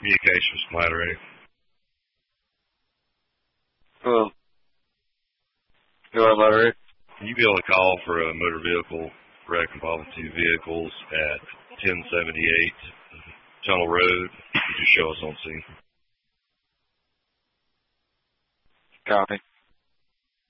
communication was collaborating. Hello. Hello, Larry. Can you be able to call for a motor vehicle wreck involving two vehicles at 1078 Tunnel Road? Could you show us on scene? Copy.